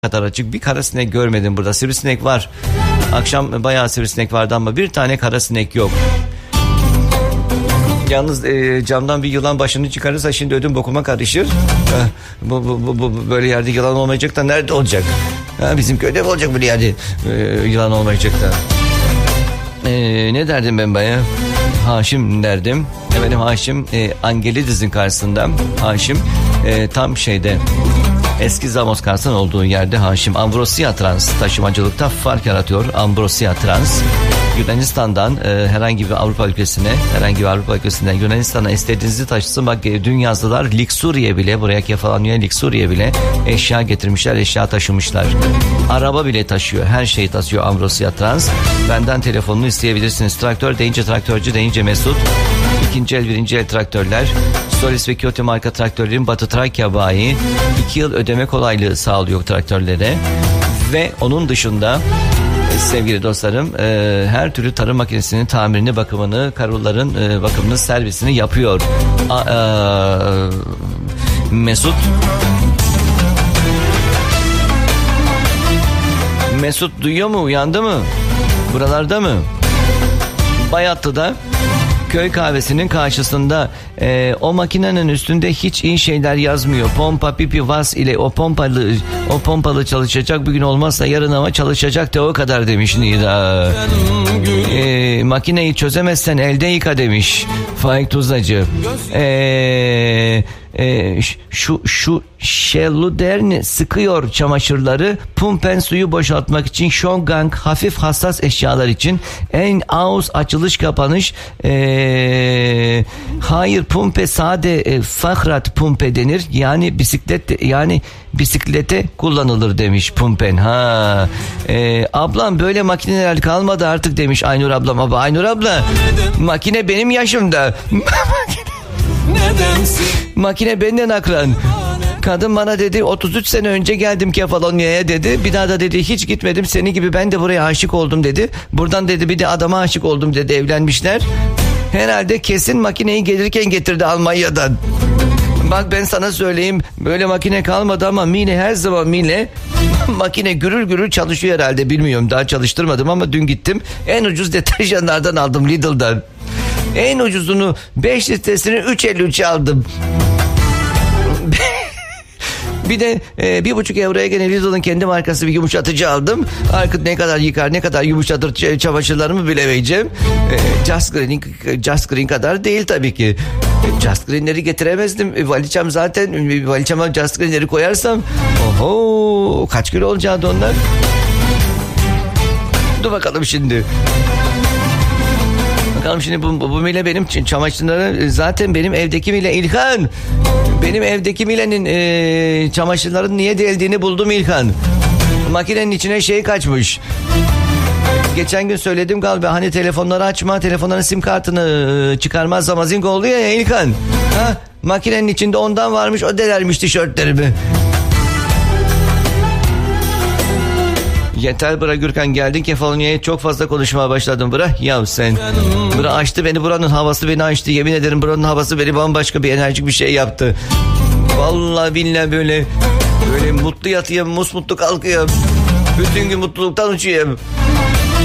kadar açık. Bir karasinek görmedim burada. Sivrisinek var. Akşam bayağı sivrisinek vardı ama bir tane karasinek yok. Yalnız camdan bir yılan başını çıkarırsa şimdi ödüm bokuma karışır. Bu böyle yerde yılan olmayacak da nerede olacak? Bizim köyde mi olacak böyle yerde yılan olmayacak da? Ne derdim ben baya? Haşim derdim. Efendim Haşim Angelidis'in karşısında. Haşim tam şeyde eski Zamos Kars'ın olduğu yerde Haşim Ambrosia Trans taşımacılıkta fark yaratıyor. Ambrosia Trans Yunanistan'dan herhangi bir Avrupa ülkesinden Yunanistan'a istediğinizi taşısın. Bak dün yazdılar Liksuriye bile, buraya Kefalonya Liksuriye bile eşya getirmişler, eşya taşımışlar. Araba bile taşıyor, her şeyi taşıyor Ambrosia Trans. Benden telefonunu isteyebilirsiniz. Traktör deyince traktörcü deyince Mesut. İkinci el, birinci el traktörler. Solis ve Kyoto marka traktörlerin Batı Trakya bayi 2 yıl ödeme kolaylığı sağlıyor traktörlere. Ve onun dışında sevgili dostlarım her türlü tarım makinesinin tamirini, bakımını, karulların bakımını, servisini yapıyor. Mesut duyuyor mu? Uyandı mı? Buralarda mı? Bayatlı'da köy kahvesinin karşısında o makinenin üstünde hiç iyi şeyler yazmıyor. Pompa pipi vas ile o pompalı çalışacak, bugün olmazsa yarın ama çalışacak da o kadar demiş Nida. Makineyi çözemezsen elde yıka demiş Faik Tuzacı. Şu Şelludern sıkıyor çamaşırları, pumpen suyu boşaltmak için, Shongang hafif hassas eşyalar için, en ağız açılış kapanış, hayır pumpe sade fahrat pumpe denir, yani bisiklete kullanılır demiş pumpen. Ablam böyle makineler kalmadı artık demiş Aynur ablam. Ama Aynur abla, makine benim yaşımda. Makine benden akran. Kadın bana dedi 33 sene önce geldim Kefalonya'ya dedi. Bir daha da dedi hiç gitmedim. Senin gibi ben de buraya aşık oldum dedi. Buradan dedi bir de adama aşık oldum dedi, evlenmişler. Herhalde kesin makineyi gelirken getirdi Almanya'dan. Bak ben sana söyleyeyim, böyle makine kalmadı ama Mine her zaman Mine. Makine gürül gürül çalışıyor herhalde, bilmiyorum, daha çalıştırmadım ama dün gittim. En ucuz deterjanlardan aldım, Lidl'dan. En ucuzunu 5 litresini 3.53 aldım. Bir de 1,5 euroya gene Lidl'ın kendi markası bir yumuşatıcı aldım. Artık ne kadar yıkar, ne kadar yumuşatır çamaşırlarımı bilemeyeceğim. Just Green kadar değil tabii ki. Just Green'leri getiremezdim. Valiçem zaten, valiçeme Just Green'leri koyarsam oho, kaç kilo olacaktı onlar? Dur bakalım şimdi. Bakalım şimdi bu Mile benim çamaşırları zaten benim evdeki Mile İlhan. Benim evdeki Mile'nin çamaşırların niye deldiğini buldum İlhan. Makinenin içine şey kaçmış. Geçen gün söyledim galiba, hani telefonları açma, telefonların sim kartını çıkarmaz zamazingo oluyor ya İlhan. Makinenin içinde ondan varmış, o delermiş tişörtlerimi. Yeter bırak Gürkan, geldin Kefalonya'ya çok fazla konuşmaya başladın bırak ya sen. Bırak açtı beni, buranın havası beni açtı, yemin ederim buranın havası beni bambaşka bir enerjik bir şey yaptı. Vallahi billahi böyle mutlu yatıyorum, musmutlu kalkıyorum. Bütün gün mutluluktan uçuyorum.